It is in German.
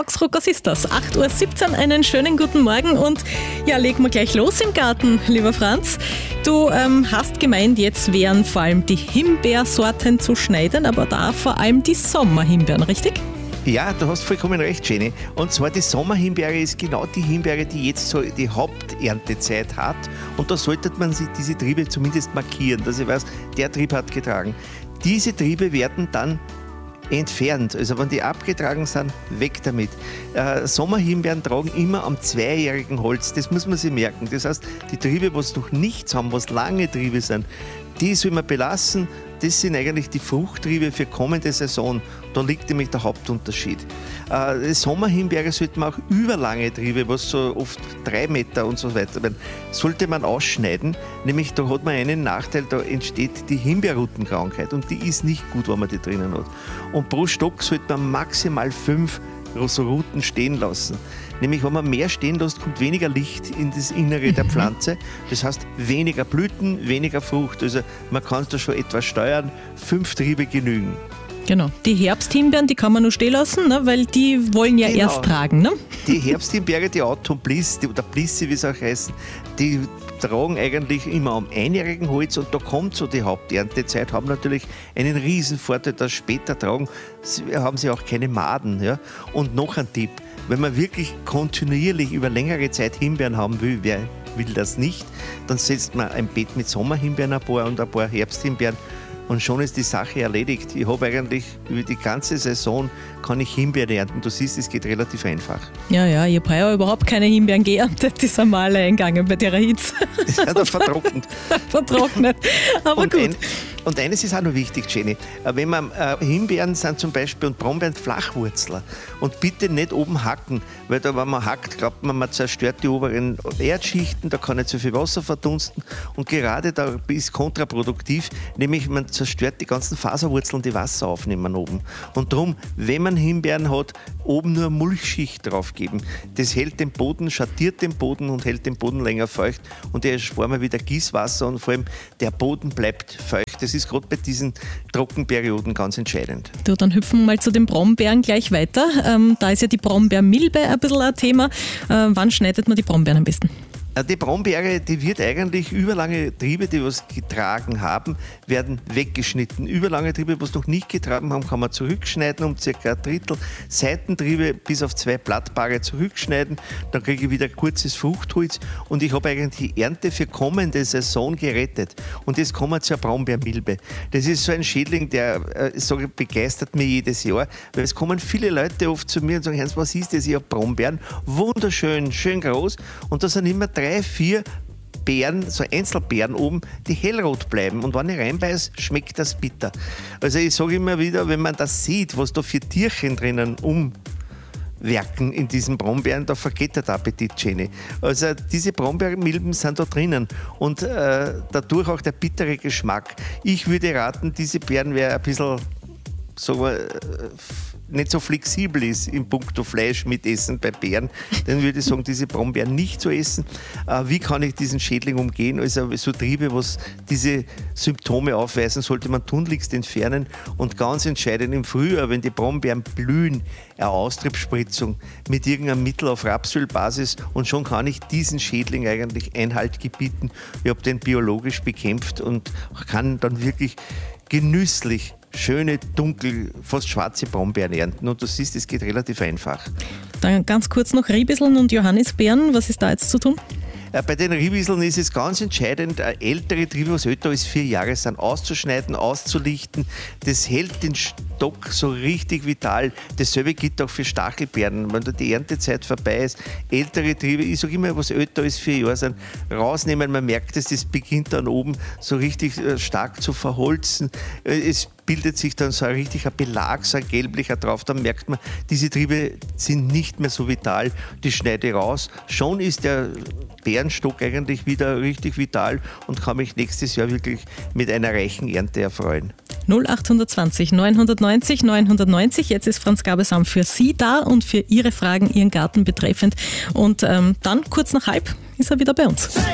Augsruckers ist das. 8.17 Uhr, einen schönen guten Morgen und ja, legen wir gleich los im Garten, lieber Franz. Du hast gemeint, jetzt wären vor allem die Himbeersorten zu schneiden, aber da vor allem die Sommerhimbeeren, richtig? Ja, du hast vollkommen recht, Jenny. Und zwar die Sommerhimbeere ist genau die Himbeere, die jetzt so die Haupterntezeit hat. Und da sollte man sich diese Triebe zumindest markieren, dass ich weiß, der Trieb hat getragen. Diese Triebe werden dann entfernt. Also wenn die abgetragen sind, weg damit. Sommerhimbeeren tragen immer am zweijährigen Holz. Das muss man sich merken. Das heißt, die Triebe, was noch nichts haben, was lange Triebe sind, die soll man belassen. Das sind eigentlich die Fruchttriebe für kommende Saison. Da liegt nämlich der Hauptunterschied. Die Sommerhimbeere sollte man auch überlange Triebe, was so oft 3 Meter und so weiter werden, sollte man ausschneiden. Nämlich da hat man einen Nachteil, da entsteht die Himbeerrutenkrankheit und die ist nicht gut, wenn man die drinnen hat. Und pro Stock sollte man maximal 5 so Ruten stehen lassen. Nämlich, wenn man mehr stehen lässt, kommt weniger Licht in das Innere der Pflanze. Das heißt, weniger Blüten, weniger Frucht. Also man kann da schon etwas steuern. 5 Triebe genügen. Genau. Die Herbsthimbeeren, die kann man nur stehen lassen, ne? Weil die wollen ja erst tragen. Ne? Die Herbsthimbeere, die Autumn Bliss, oder Blissi, wie es auch heißen, die tragen eigentlich immer am einjährigen Holz und da kommt so die Haupterntezeit, haben natürlich einen riesen Vorteil, dass später tragen, haben sie auch keine Maden. Ja? Und noch ein Tipp, wenn man wirklich kontinuierlich über längere Zeit Himbeeren haben will, wer will das nicht, dann setzt man ein Beet mit Sommerhimbeeren ein paar und ein paar Herbsthimbeeren und schon ist die Sache erledigt. Ich habe eigentlich über die ganze Saison kann ich Himbeeren ernten. Du siehst, es geht relativ einfach. Ja, ich habe heuer überhaupt keine Himbeeren geerntet. Die sind mal alle eingegangen bei der Hitze. Ja, da vertrocknet. Vertrocknet, aber gut. Und eines ist auch noch wichtig, Jenny. Wenn man Himbeeren sind zum Beispiel und Brombeeren Flachwurzler und bitte nicht oben hacken, weil da, wenn man hackt, glaubt man, man zerstört die oberen Erdschichten, da kann nicht so viel Wasser verdunsten und gerade da ist kontraproduktiv, nämlich man zerstört die ganzen Faserwurzeln, die Wasser aufnehmen oben. Und darum, wenn man Himbeeren hat, oben nur Mulchschicht drauf geben. Das hält den Boden, schattiert den Boden und hält den Boden länger feucht und der erspart man wieder Gießwasser und vor allem der Boden bleibt feucht. Das ist gerade bei diesen Trockenperioden ganz entscheidend. Du, dann hüpfen wir mal zu den Brombeeren gleich weiter. Da ist ja die Brombeermilbe ein bisschen ein Thema. Wann schneidet man die Brombeeren am besten? Die Brombeere, die wird eigentlich überlange Triebe, die was getragen haben, werden weggeschnitten. Überlange Triebe, was noch nicht getragen haben, kann man zurückschneiden um ca. 1/3. Seitentriebe bis auf 2 Blattpaare zurückschneiden. Dann kriege ich wieder kurzes Fruchtholz und ich habe eigentlich die Ernte für kommende Saison gerettet. Und jetzt kommen wir zur Brombeermilbe. Das ist so ein Schädling, der begeistert mich jedes Jahr, weil es kommen viele Leute oft zu mir und sagen, Hans, was ist das? Ich habe Brombeeren, wunderschön, schön groß und da sind immer 3, 4 Beeren, so Einzelbeeren oben, die hellrot bleiben. Und wenn ich reinbeiß, schmeckt das bitter. Also ich sage immer wieder, wenn man das sieht, was da für Tierchen drinnen umwerken in diesen Brombeeren, da vergeht der Appetit, Jenny. Also diese Brombeermilben sind da drinnen und dadurch auch der bittere Geschmack. Ich würde raten, diese Beeren wäre ein bisschen, sagen wir, nicht so flexibel ist in puncto Fleisch mit Essen bei Beeren, dann würde ich sagen, diese Brombeeren nicht zu essen. Wie kann ich diesen Schädling umgehen? Also so Triebe, was diese Symptome aufweisen, sollte man tunlichst entfernen und ganz entscheidend im Frühjahr, wenn die Brombeeren blühen, eine Austriebsspritzung mit irgendeinem Mittel auf Rapsölbasis und schon kann ich diesen Schädling eigentlich Einhalt gebieten. Ich habe den biologisch bekämpft und kann dann wirklich genüsslich schöne, dunkel, fast schwarze Brombeeren ernten. Und du siehst, es geht relativ einfach. Dann ganz kurz noch Ribiseln und Johannisbeeren. Was ist da jetzt zu tun? Bei den Ribiseln ist es ganz entscheidend, ältere Triebe, was älter als 4 Jahre sind, auszuschneiden, auszulichten. Das hält den Stock so richtig vital. Dasselbe gilt auch für Stachelbeeren. Wenn da die Erntezeit vorbei ist, ältere Triebe, ich sage immer, was älter als 4 Jahre sind, rausnehmen. Man merkt es, das beginnt dann oben so richtig stark zu verholzen. Es bildet sich dann so ein richtiger Belag, so ein gelblicher drauf. Dann merkt man, diese Triebe sind nicht mehr so vital. Die schneide ich raus. Schon ist der Beerenstock eigentlich wieder richtig vital und kann mich nächstes Jahr wirklich mit einer reichen Ernte erfreuen. 0820 990 990. Jetzt ist Franz Gabelsam für Sie da und für Ihre Fragen, Ihren Garten betreffend. Und dann kurz nach halb ist er wieder bei uns.